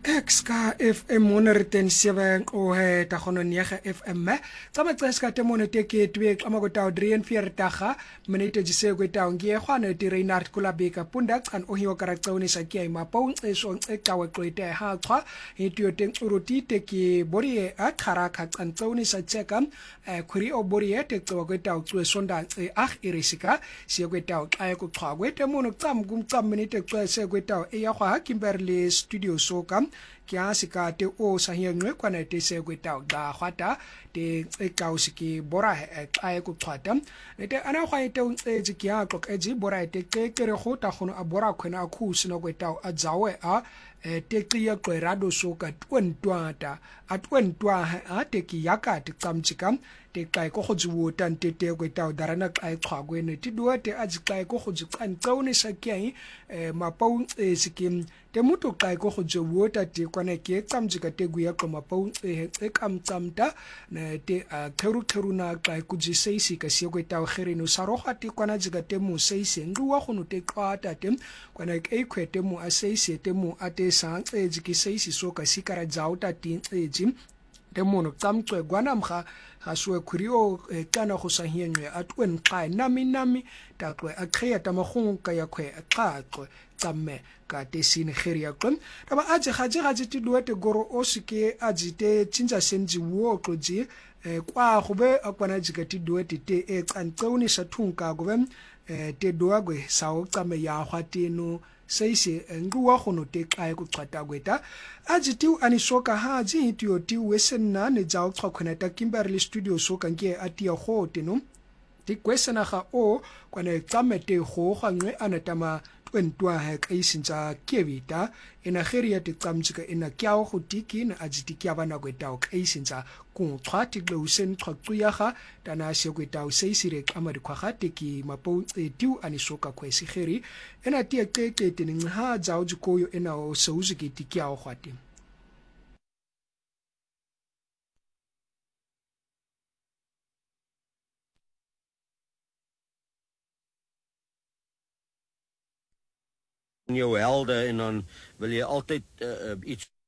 Exka FM 107 ohe ta gono 9 FM tsa matseska te mone te ke twe xama go taw 43 minute jise go taw ngie khwana ti Reinhard Kulabeka punda xan ohio karaktsoni sa kia ma pon eso nxexa weqwete ha xwa hityo te uruti te ki borie a khara kha xantsoni sa cheka khuri o borie te xwa go taw xwe sonda irisika sie go taw xa go xwa go te mono tsam gum tsam minute xwe se go taw e ya khwa Kimberley studio soka kia sika te o sahiengwe kwana te se kwetao ga khwata te ekawsiki bora ai ku khwata te ana khwa ite unse kia tlok eji bora te kere khota khono abora khona khu sino kwetao a jawe a te qiya qwerado soka twentwata atwentwa a te ki yaka te tsamchika te kai ko khojuwo tan te kwetao darana kai khwagwe ne ti duate aji kai ko khoju kan tsone sakiai mapau sikim te mutu kai ko khojuwo ta te kwana ke tsamjika te guya ko mapau e kamtsamta na te kheru na kai kuji seisi ka sie kwetao kherino saroga te kwana jika te mu seisi nduwa khono te qata te kwana ke khwete mu a seisi te mu ate sang jiki seisi soka sikara jauta tin eji te mono tsamtswe gwanamga ga swe khurio kana go sahienwe atwen qai nami ta kwe a create magong ka ya khwe a qaqwe tsamme ka te sin kheria qom taba aje gaje ti duete goro osike ajite tsinja senji wo tloji kwa gobe akwana jika ti duete te e qantsoni sa thunka gobe te doagwe sa o tsame ya hwateno seise nguwa khono te kai ku qata gweta ajitiu anisoka ha ji tiyo ti wesenna ne jaw xhokhona ta Kimberley studio soka nke atia khote no ti kwesena ga o kwana tsamete go gangwe anatama twentwa ha kaisinja kevita ena geria te tsamtsika ena kyao go tiki na ajiti kya bana gweta o kaisinja ku xhati gleusen xhoqyaga tana se gweta o seisire amadi khwagate ki mapo tiu anisoka kwesi geri ena tia keke tening ha jaw jikoyo ena o seuziki tikiao khwati jou helde en dan wil jy altyd iets